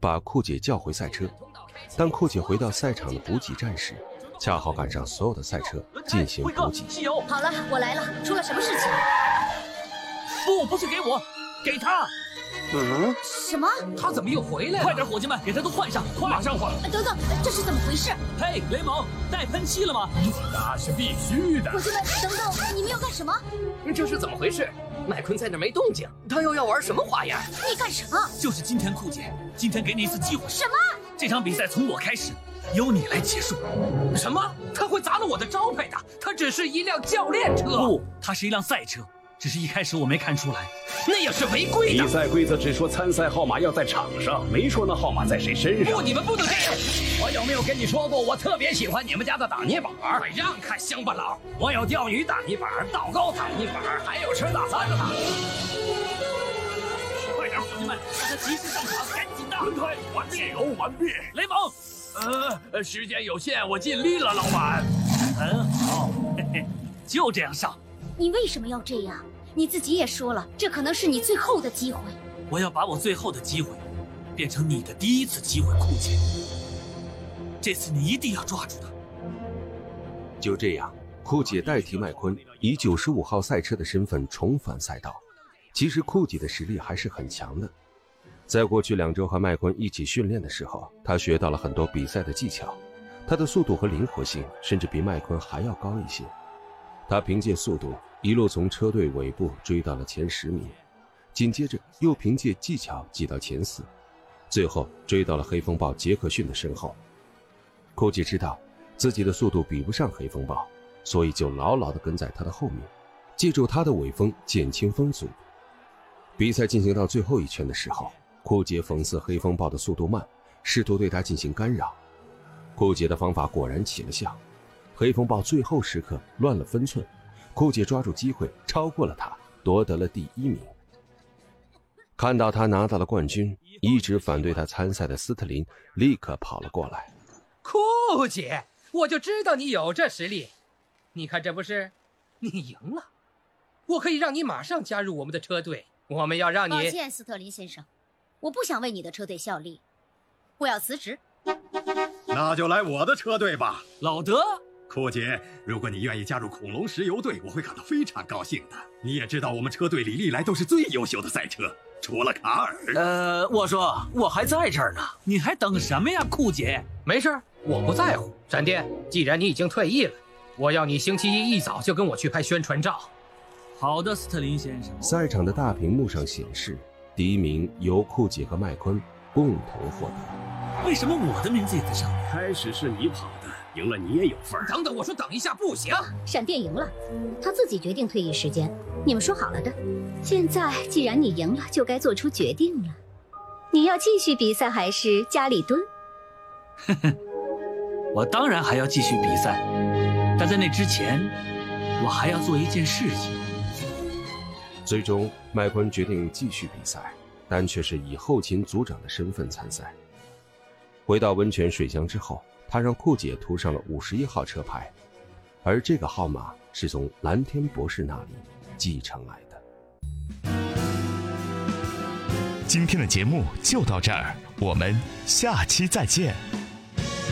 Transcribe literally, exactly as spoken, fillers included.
把库姐叫回赛车。当库姐回到赛场的补给站时，恰好赶上所有的赛车进行补给。 好了，我来了，出了什么事情？ 不，不是给我，给他。 嗯？什么？ 他怎么又回来了？快点，伙计们，给他都换上，马上换。 等等，这是怎么回事？ 嘿，雷蒙，带喷漆了吗？ 那是必须的。 伙计们，等等，你们要干什么？ 这是怎么回事？麦昆在那没动静，他又要玩什么花样？ 你干什么？ 就是今天，库姐，今天给你一次机会。 什么？ 这场比赛从我开始，由你来结束。 什么？他会砸了我的招牌的？他只是一辆教练车。 不，它是一辆赛车。只是一开始我没看出来， 那也是违规的。 比赛规则只说参赛号码要在场上，没说那号码在谁身上。 不，你们不能这样！ 我有没有跟你说过，我特别喜欢你们家的打泥板？ 快让开，乡巴佬！ 我有钓鱼打泥板、道高打泥板，还有吃大餐的打泥板。 快点，伙计们，让他及时上场，赶紧的！ 轮胎完毕，油完毕。 雷蒙，呃，时间有限，我尽力了，老板。 很好，嘿嘿，就这样上。 你为什么要这样？你自己也说了，这可能是你最后的机会。 我要把我最后的机会变成你的第一次机会，库姐。这次你一定要抓住它。 就这样，库姐代替麦昆，以九十五号赛车的身份重返赛道。其实库姐的实力还是很强的。在过去两周和麦昆一起训练的时候，她学到了很多比赛的技巧，她的速度和灵活性甚至比麦昆还要高一些。他凭借速度一路从车队尾部追到了前十名，紧接着又凭借技巧挤到前四，最后追到了黑风暴杰克逊的身后。库姐知道自己的速度比不上黑风暴，所以就牢牢地跟在他的后面，借助他的尾风减轻风阻。比赛进行到最后一圈的时候，库姐讽刺黑风暴的速度慢，试图对他进行干扰。库姐的方法果然起了效，黑风暴最后时刻乱了分寸，库姐抓住机会超过了他，夺得了第一名。看到他拿到了冠军，一直反对他参赛的斯特林立刻跑了过来。 库姐，我就知道你有这实力。你看这不是，你赢了，我可以让你马上加入我们的车队。我们要让你…… 抱歉，斯特林先生，我不想为你的车队效力，我要辞职。 那就来我的车队吧， 老德。 库姐，如果你愿意加入恐龙石油队，我会感到非常高兴的。你也知道，我们车队里历来都是最优秀的赛车，除了卡尔。 呃，我说我还在这儿呢， 你还等什么呀，库姐？ 没事，我不在乎。闪电，既然你已经退役了，我要你星期一一早就跟我去拍宣传照。 好的，斯特林先生。 赛场的大屏幕上显示，第一名由库姐和麦昆共同获得。 为什么我的名字也在上面？ 开始是你跑的，赢了你也有份儿。 等等，我说等一下，不行。 闪电赢了，他自己决定退役时间，你们说好了的。现在既然你赢了，就该做出决定了。你要继续比赛还是加里蹲？ 呵呵，我当然还要继续比赛，但在那之前，我还要做一件事情。 最终，麦昆决定继续比赛，但却是以后勤组长的身份参赛。回到温泉水乡之后，他让库姐涂上了五十一号车牌，而这个号码是从蓝天博士那里继承来的。 今天的节目就到这儿，我们下期再见。